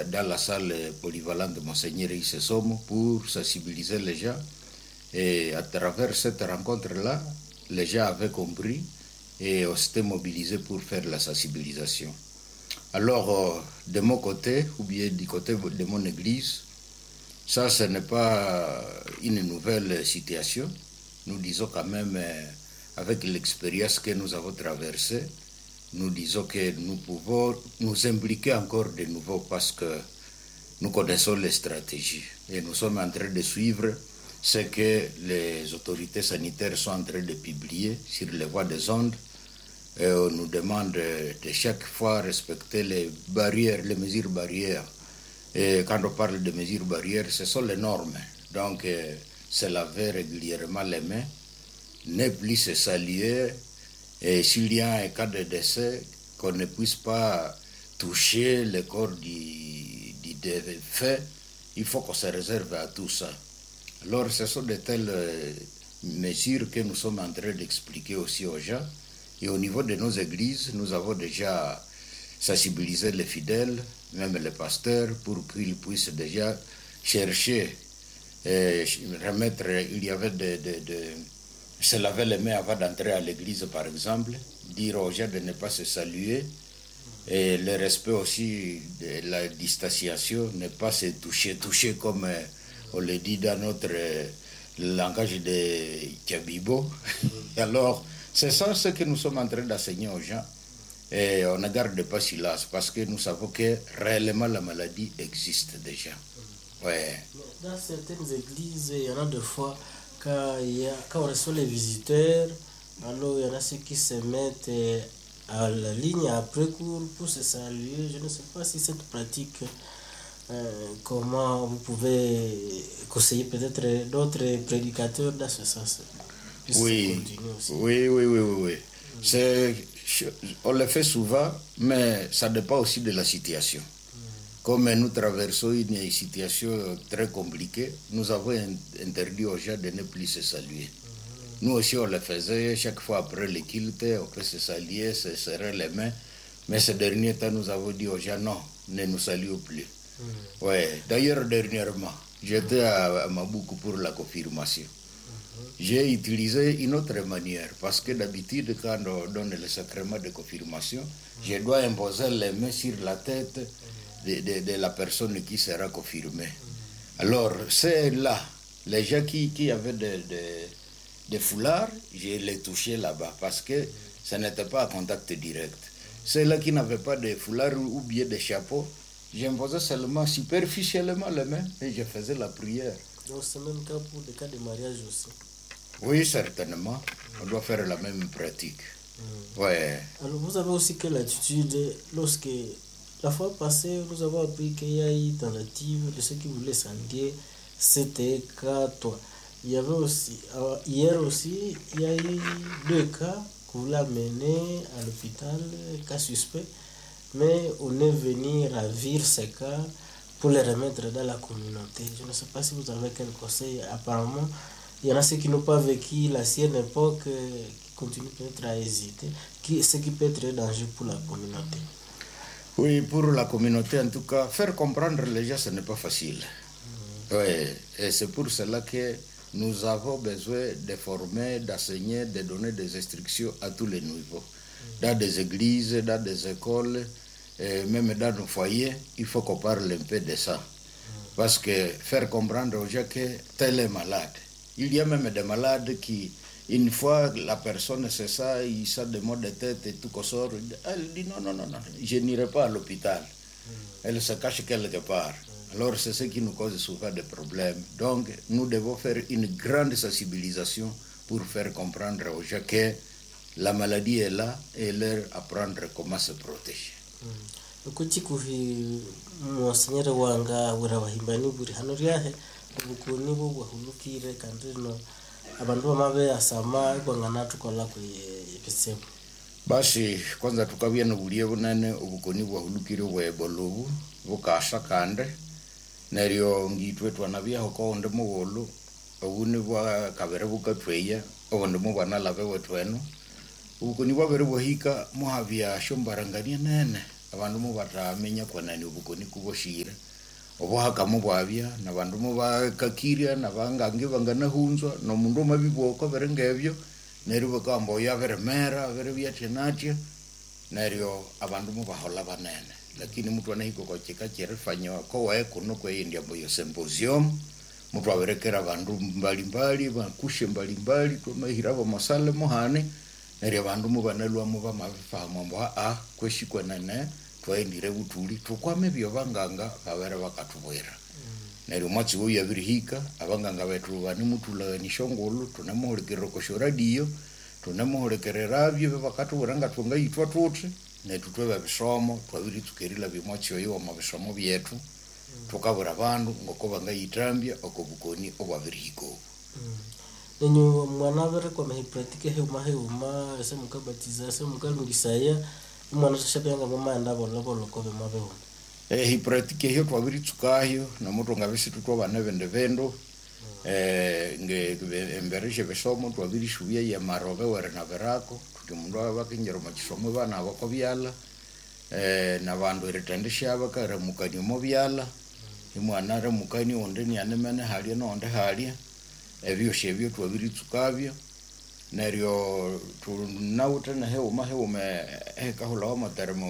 dans la salle polyvalente de Monseigneur Isse Somo pour sensibiliser les gens. Et à travers cette rencontre-là, les gens avaient compris et on s'était mobilisés pour faire la sensibilisation. Alors, de mon côté, ou bien du côté de mon église, ça, ce n'est pas une nouvelle situation. Nous disons quand même, avec l'expérience que nous avons traversée, nous disons que nous pouvons nous impliquer encore de nouveau parce que nous connaissons les stratégies et nous sommes en train de suivre ce que les autorités sanitaires sont en train de publier sur les voies des ondes. Et on nous demande de chaque fois respecter les barrières, les mesures barrières. Et quand on parle de mesures barrières, ce sont les normes. Donc, se laver régulièrement les mains, ne plus se saluer. Et s'il y a un cas de décès, qu'on ne puisse pas toucher le corps du défunt, il faut qu'on se réserve à tout ça. Alors, ce sont de telles mesures que nous sommes en train d'expliquer aussi aux gens. Et au niveau de nos églises, nous avons déjà sensibilisé les fidèles, même les pasteurs, pour qu'ils puissent déjà chercher, remettre, il y avait se laver les mains avant d'entrer à l'église, par exemple, dire aux gens de ne pas se saluer, et le respect aussi de la distanciation, ne pas se toucher comme on le dit dans notre langage de Kiabibo. Alors, c'est ça ce que nous sommes en train d'enseigner aux gens, et on ne garde pas silence, parce que nous savons que réellement la maladie existe déjà. Ouais. Dans certaines églises, il y en a des fois, quand on reçoit les visiteurs, alors il y en a ceux qui se mettent à la ligne après cours pour se saluer. Je ne sais pas si cette pratique, comment vous pouvez conseiller peut-être d'autres prédicateurs dans ce sens. Oui. On le fait souvent, mais ça dépend aussi de la situation. Comme nous traversons une situation très compliquée, nous avons interdit aux gens de ne plus se saluer. Nous aussi, on le faisait chaque fois après le culte, on peut se saluer, se serrer les mains. Mais ces derniers temps, nous avons dit aux gens, non, ne nous saluons plus. Ouais. D'ailleurs, dernièrement, j'étais à Maboukou pour la confirmation. J'ai utilisé une autre manière, parce que d'habitude, quand on donne le sacrement de confirmation, je dois imposer les mains sur la tête de la personne qui sera confirmée. Alors, c'est là, les gens qui avaient des foulards, je les touchais là-bas, parce que ça n'était pas à contact direct. Ceux-là qui n'avaient pas de foulard ou bien de chapeau, j'imposais seulement superficiellement les mains et je faisais la prière. Donc c'est même cas pour des cas de mariage aussi. Oui, certainement. On doit faire la même pratique. Ouais. Alors vous avez aussi quelle attitude lorsque la fois passée nous avons appris qu'il y a eu une tentative de ceux qui voulaient s'engager, c'était cas toi. Il y avait aussi, hier aussi, il y a eu 2 cas qu'on voulait amener à l'hôpital, cas suspect, mais on est venu ravir ces cas pour les remettre dans la communauté. Je ne sais pas si vous avez quel conseil. Apparemment, il y en a ceux qui n'ont pas vécu l'ancienne époque, qui continuent peut-être à hésiter, ce qui peut être un danger pour la communauté. Oui, pour la communauté en tout cas, faire comprendre les gens, ce n'est pas facile. Oui, et c'est pour cela que nous avons besoin de former, d'enseigner, de donner des instructions à tous les niveaux. Dans des églises, dans des écoles, et même dans nos foyers, il faut qu'on parle un peu de ça. Parce que faire comprendre aux gens que tel est malade. Il y a même des malades qui, une fois la personne c'est ça, il a des maux de tête et tout qu'on sort, elle dit non, je n'irai pas à l'hôpital. Elle se cache quelque part. Alors c'est ce qui nous cause souvent des problèmes. Donc nous devons faire une grande sensibilisation pour faire comprendre aux gens que la maladie est là et leur apprendre comment se protéger. Kuti kuhi monseigneur wanga urabahimbani buri hano ryahe ubukuni bwo bwahulukire kandi no abantu bamabe asama kwangana tukola ku epitsemo. Basi kwanza tukabia no bulie bunane ubukoni bwahulukire bwebolubu bukasha kande neryo ngitwe twanabia hokonde muwolo obuni bwa kabere bukatweya obunde mu bana labe wetwenu ubukoni bwa bere bohika muhavia shombarangania nene abandu mu batamenya kwanani ubukoni kuboshire obuhaka mu bwabya nabandu mu bakakiria nabangange banganahunzwa no mundu mabiboko berengebyo neryo bakambo yaberemera berebyatenatia neryo abandu mu bahola banene lakini mtu anahiko kwa chika cherefanywa kwa wae kuno kwa india mboyo symposium mtu aberekera abandu mbalimbali bakushe mbalimbali tumahirabo masale mohane neryo abandu mu banalwa mu bamafahamu mbo kweshikwa nene twaendire butuli tukwame byo banganga babere bakatubwera neryo mwatsi wo yabirihika abanganga betu bani mutula ni shongolo tunamuhorekera ko radio tunamuhorekera rabyo bakatubwera tunga yitwa tuti netutwe babisomo twabiri tukerila bimwatsi yo mabisomo byetu tukabura abandu ngoko bangayitambya okobukoni obwabirihiko nenyo mwana bere kwa mehipratike heuma ese mukabatiza ese mukalungisaya mwana shapyanga mama ndabo loko be mabeho hipratike hiyo twabiri tukayo na mutu ngabisi tutwa bana bende vendo nge embereshe besomo twabiri shubya ya marobe were na berako tuti mundu abakinjero machisomo bana bako byala na bandu retandisha abakara mukani mo byala imwana re mukani onde ni anemene hali no onde hali ebyo shebyo twabiri tukabyo neryo tunauta na heuma kahola wa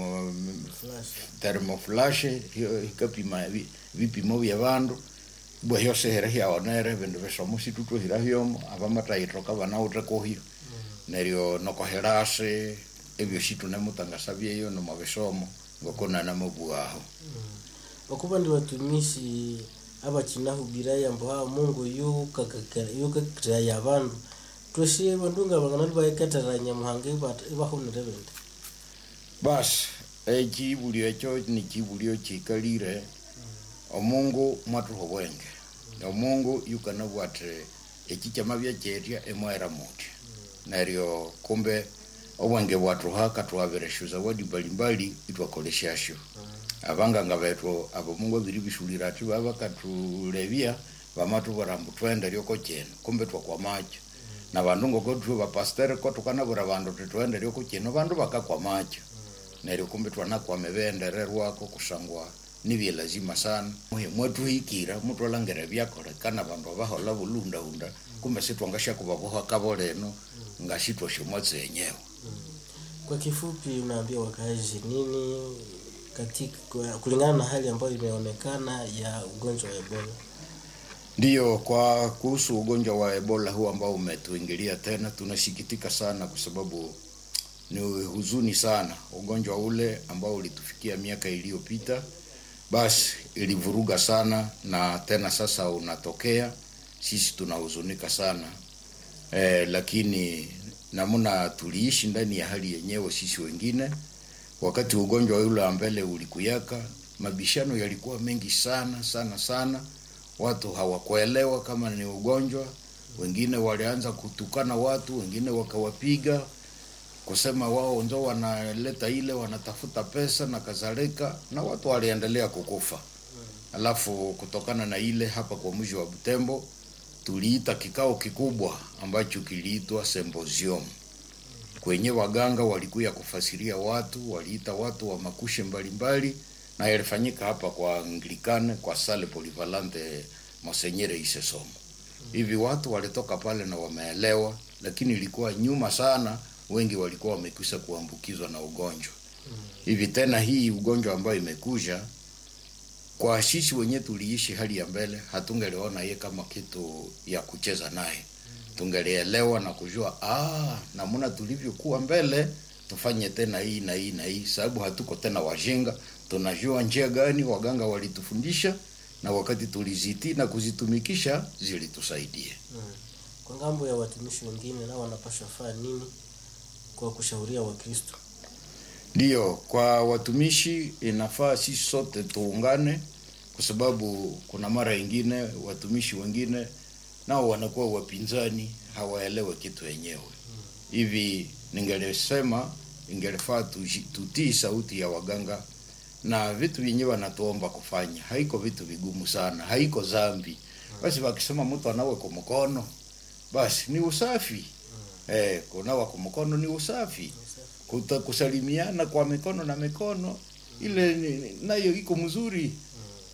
thermoflash hikapima vipimo vya bandu bwa hiyo sehera ya onere bendo besomo situto hirahyomo abamata itoka banauta kohio neryo nokoherase ebyo shitu nemutangasabye yo no mabesomo ngokona na mabwaho okuba ndi batumishi abachinaho biraya mbo Mungu yukakira yabandu tweshe bandunga bangana bayekataranya muhange bahunire bende bas ekibulyo ekyo ni kibulyo kikalire omungu mwatuho bwenge omungu yukana bwatre ekichama bya cheria emwera muti neryo kumbe obwenge bwatuha katwabereshuza wadi mbalimbali itwakoleshasho abanganga betu abo mungu biribishulira ati baba katulebya bamatu barambu twenda lyoko cheno kumbe twakwa macho na bandu ngoko ba pastor ko tukana bura bandu twenda lyoko cheno bandu bakakwa macho neryo kumbe twana kwa mebendererwa ko kusangwa nibi lazima sana mwetu hikira mtu alangere byakore kana bandu bahola bulunda hunda kumbe sitwangasha kubaboha kaboleno ngashitwa shomotse yenyewe. Kwa kifupi unaambia wakazi nini katika kulingana na hali ambayo imeonekana ya ugonjwa wa Ebola? Ndio, kwa kuhusu ugonjwa wa Ebola huu ambao umetuingilia tena, tunasikitika sana kwa sababu ni huzuni sana. Ugonjwa ule ambao ulitufikia miaka iliyopita basi ilivuruga sana, na tena sasa unatokea. Sisi tunahuzunika sana. Lakini namuna tuliishi ndani ya hali yenyewe sisi wengine. Wakati ugonjwa ule ambele ulikuyaka, mabishano yalikuwa mengi sana. Watu hawakuelewa kama ni ugonjwa. Wengine walianza kutukana watu, wengine wakawapiga, kusema wao ndio wanaleta ile, wanatafuta pesa na kadhalika, na watu waliendelea kukufa. Alafu kutokana na ile, hapa kwa mji wa Butembo tuliita kikao kikubwa ambacho kiliitwa symposium. Kwenye waganga walikuja kufasiria watu, waliita watu wa makushe mbalimbali, na yalifanyika hapa kwa Anglikane kwa Salle Polyvalente Monseigneur Isesomo. Hivi watu walitoka pale na wameelewa, lakini ilikuwa nyuma sana, wengi walikuwa wamekwisha kuambukizwa na ugonjwa. Hivi tena hii ugonjwa ambayo imekuja, kwa sisi wenyewe tuliishi hali ya mbele, hatungeliona yeye kama kitu ya kucheza naye. Tungelielewa na kujua namna tulivyokuwa mbele, tufanye tena hii na hii na hii, sababu hatuko tena wajinga. Tunajua njia gani waganga walitufundisha, na wakati tuliziti na kuzitumikisha zilitusaidia. Kwa ngambo ya watumishi wengine, nao wanapaswa fanya nini kwa kushauria Wakristo? Ndio, kwa watumishi inafaa sisi sote tuungane, kwa sababu kuna mara nyingine watumishi wengine nao wanakuwa wapinzani, hawaelewe kitu yenyewe. Hivi ningelesema ingelefaa tutii sauti ya waganga, na vitu vyenyewe wanatuomba kufanya haiko vitu vigumu sana, haiko dhambi. Basi wakisema mtu anawe kwa mkono, basi ni usafi. Kunawa kwa mkono ni usafi. Kusalimiana kwa mikono na mikono ile nayo iko mzuri